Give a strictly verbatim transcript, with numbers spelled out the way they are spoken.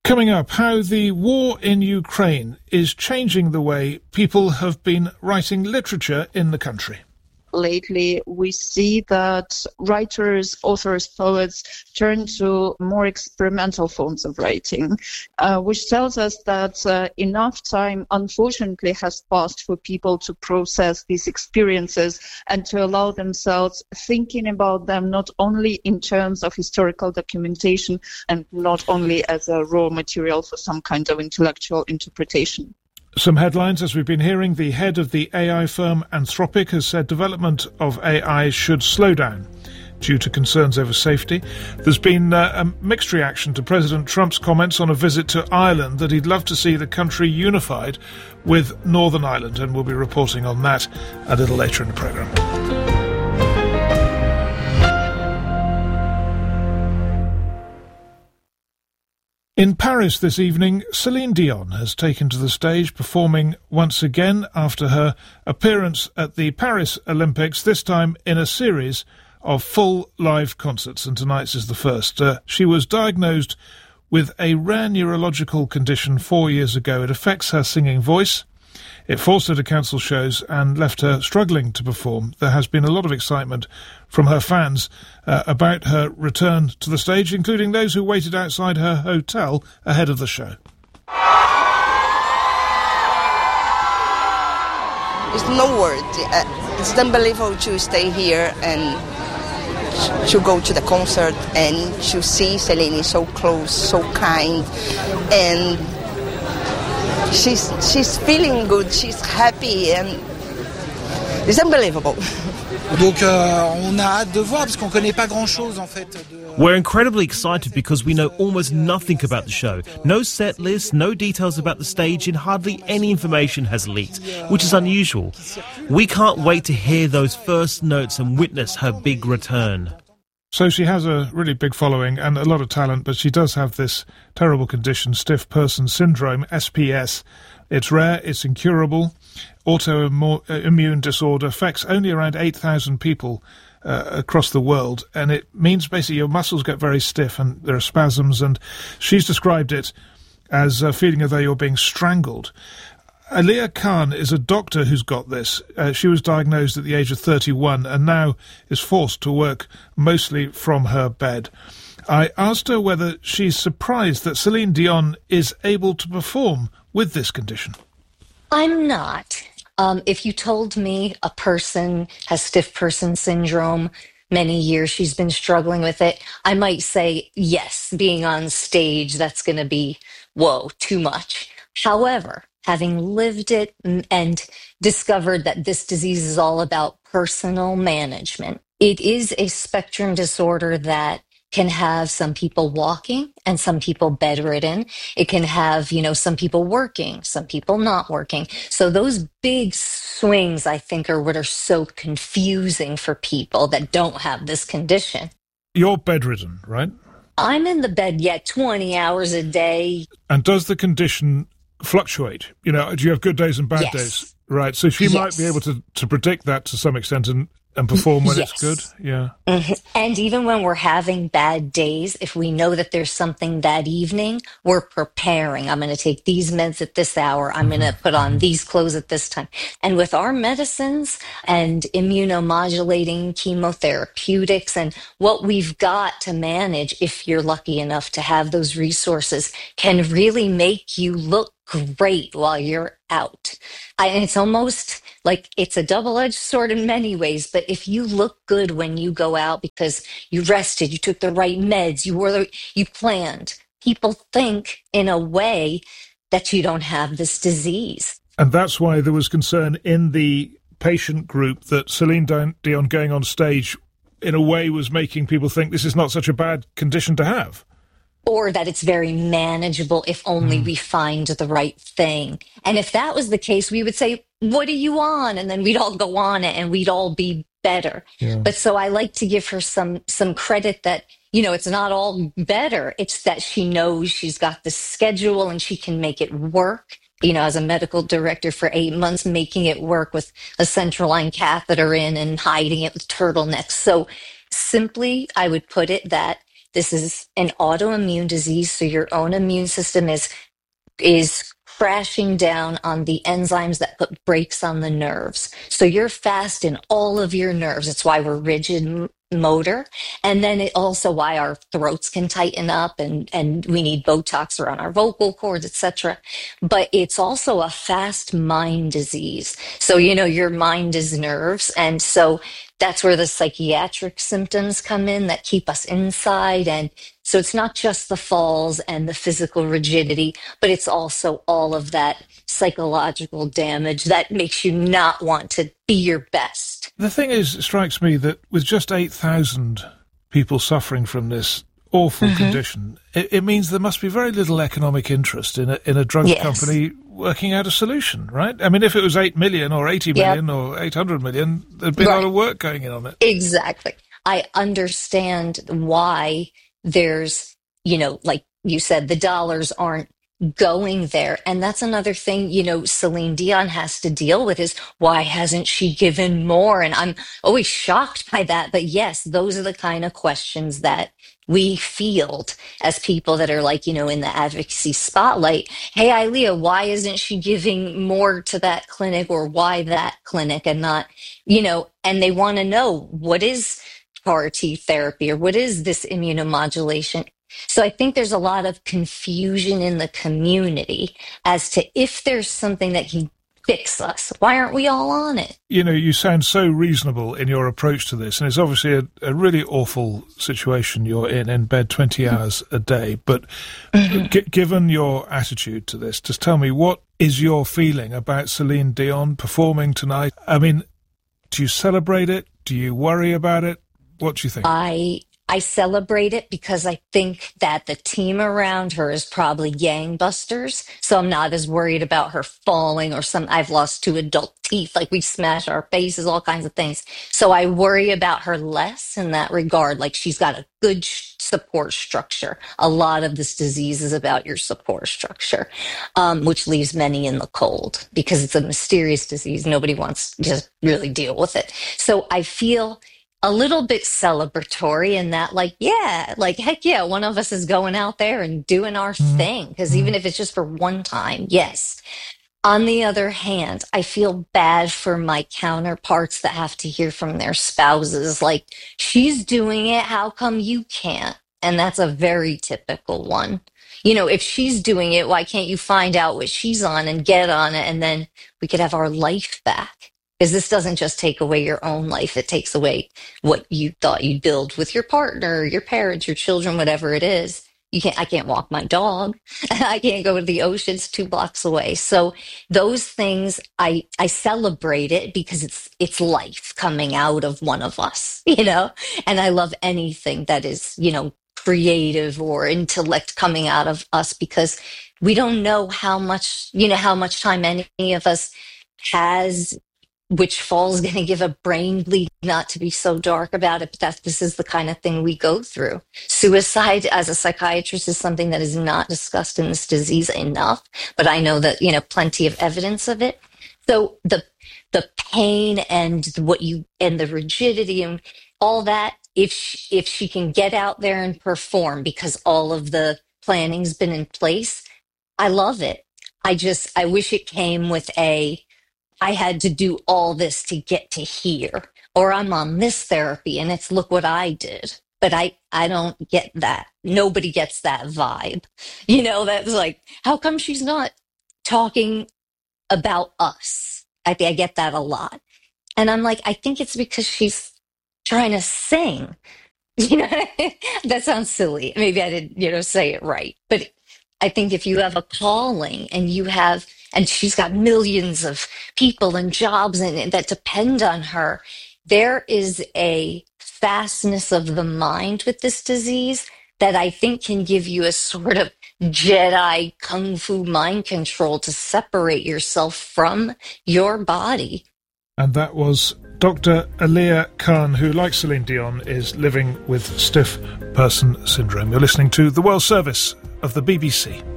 Coming up, how the war in Ukraine is changing the way people have been writing literature in the country. Lately, we see that writers, authors, poets turn to more experimental forms of writing, uh, which tells us that uh, enough time, unfortunately, has passed for people to process these experiences and to allow themselves thinking about them not only in terms of historical documentation and not only as a raw material for some kind of intellectual interpretation. Some headlines, as we've been hearing. The head of the A I firm Anthropic has said development of A I should slow down due to concerns over safety. There's been uh, a mixed reaction to President Trump's comments on a visit to Ireland, that he'd love to see the country unified with Northern Ireland, and we'll be reporting on that a little later in the programme. In Paris this evening, Celine Dion has taken to the stage, performing once again after her appearance at the Paris Olympics, this time in a series of full live concerts, and tonight's is the first. Uh, she was diagnosed with a rare neurological condition four years ago. It affects her singing voice. It forced her to cancel shows and left her struggling to perform. There has been a lot of excitement from her fans uh, about her return to the stage, including those who waited outside her hotel ahead of the show. There's no word. Uh, it's unbelievable to stay here and to go to the concert and to see Celine so close, so kind, and She's she's feeling good, she's happy, and it's unbelievable. Donc euh, on a hâte de voir parce qu'on connaît pas grand-chose en fait. We're incredibly excited because we know almost nothing about the show. No set list, no details about the stage, and hardly any information has leaked, which is unusual. We can't wait to hear those first notes and witness her big return. So she has a really big following and a lot of talent, but she does have this terrible condition, stiff person syndrome, S P S. It's rare, it's incurable. Autoimmune disorder affects only around eight thousand people uh, across the world, and it means basically your muscles get very stiff and there are spasms, and she's described it as a feeling as though you're being strangled. Alia Khan is a doctor who's got this. Uh, she was diagnosed at the age of thirty-one and now is forced to work mostly from her bed. I asked her whether she's surprised that Celine Dion is able to perform with this condition. I'm not. Um, if you told me a person has stiff person syndrome, many years she's been struggling with it, I might say, yes, being on stage, that's going to be, whoa, too much. However, having lived it and discovered that this disease is all about personal management, it is a spectrum disorder that can have some people walking and some people bedridden. It can have, you know, some people working, some people not working. So those big swings, I think, are what are so confusing for people that don't have this condition. You're bedridden, right? I'm in the bed, yeah, twenty hours a day. And does the condition fluctuate? You know, do you have good days and bad yes. days? Right. So she yes. might be able to, to predict that to some extent and, and perform when yes. it's good. Yeah. Mm-hmm. And even when we're having bad days, if we know that there's something that evening, we're preparing. I'm going to take these meds at this hour. I'm mm-hmm. going to put on these clothes at this time. And with our medicines and immunomodulating chemotherapeutics and what we've got to manage, if you're lucky enough to have those resources, can really make you look great while you're out. I, and it's almost like it's a double-edged sword in many ways, but if you look good when you go out because you rested, you took the right meds, you were the, you planned, people think in a way that you don't have this disease. And that's why there was concern in the patient group that Celine Dion going on stage in a way was making people think this is not such a bad condition to have. Or that it's very manageable if only mm. we find the right thing. And if that was the case, we would say, what are you on? And then we'd all go on it and we'd all be better. Yeah. But so I like to give her some some credit that, you know, it's not all better. It's that she knows she's got the schedule and she can make it work. You know, as a medical director for eight months, making it work with a central line catheter in and hiding it with turtlenecks. So simply, I would put it that This is an autoimmune disease, so your own immune system is is crashing down on the enzymes that put brakes on the nerves. So you're fast in all of your nerves. It's why we're rigid m- motor. And then it also why our throats can tighten up and, and we need Botox around our vocal cords, et cetera. But it's also a fast mind disease. So, you know, your mind is nerves. And so that's where the psychiatric symptoms come in that keep us inside. And so it's not just the falls and the physical rigidity, but it's also all of that psychological damage that makes you not want to be your best. The thing is, it strikes me that with just eight thousand people suffering from this awful mm-hmm. condition, it, it means there must be very little economic interest in a, in a drug yes. company working out a solution, right? I mean, if it was eight million or eighty million yep. or eight hundred million, there'd be right. a lot of work going in on it. Exactly. I understand why there's, you know, like you said, the dollars aren't going there. And that's another thing, you know, Celine Dion has to deal with is why hasn't she given more? And I'm always shocked by that. But yes, those are the kind of questions that we field as people that are like, you know, in the advocacy spotlight. Hey, Ilea, why isn't she giving more to that clinic or why that clinic and not, you know, and they want to know what is C A R T therapy or what is this immunomodulation? So I think there's a lot of confusion in the community as to if there's something that can fix us. Why aren't we all on it? You know, you sound so reasonable in your approach to this, and it's obviously a, a really awful situation you're in, in bed twenty hours a day. But mm-hmm. g- given your attitude to this, just tell me, what is your feeling about Celine Dion performing tonight? I mean, do you celebrate it? Do you worry about it? What do you think? I I celebrate it because I think that the team around her is probably gangbusters. So I'm not as worried about her falling or some, I've lost two adult teeth, like we smash our faces, all kinds of things. So I worry about her less in that regard. Like she's got a good sh- support structure. A lot of this disease is about your support structure, um, which leaves many in the cold because it's a mysterious disease. Nobody wants to just really deal with it. So I feel a little bit celebratory in that, like, yeah, like, heck yeah, one of us is going out there and doing our mm-hmm. thing. Because even if it's just for one time, yes. On the other hand, I feel bad for my counterparts that have to hear from their spouses, like, she's doing it, how come you can't? And that's a very typical one. You know, if she's doing it, why can't you find out what she's on and get on it? And then we could have our life back. Because this doesn't just take away your own life. It takes away what you thought you'd build with your partner, your parents, your children, whatever it is. You can't, I can't walk my dog. I can't go to the oceans two blocks away. So those things, I, I celebrate it because it's, it's life coming out of one of us, you know, and I love anything that is, you know, creative or intellect coming out of us because we don't know how much, you know, how much time any of us has, which fall's going to give a brain bleed, not to be so dark about it, but that this is the kind of thing we go through. Suicide as a psychiatrist is something that is not discussed in this disease enough, but I know that, you know, plenty of evidence of it. So the the pain and what you and the rigidity and all that, if she, if she can get out there and perform because all of the planning's been in place, I love it. I just I wish it came with a I had to do all this to get to here, or I'm on this therapy and it's look what I did. But I, I don't get that. Nobody gets that vibe. You know, that's like, how come she's not talking about us? I think I get that a lot. And I'm like, I think it's because she's trying to sing. You know, that sounds silly. Maybe I didn't, you know, say it right. But I think if you have a calling and you have, and she's got millions of people and jobs and that depend on her, there is a fastness of the mind with this disease that I think can give you a sort of Jedi Kung Fu mind control to separate yourself from your body. And that was Doctor Ilea Khan, who, like Celine Dion, is living with stiff person syndrome. You're listening to The World Service of the B B C.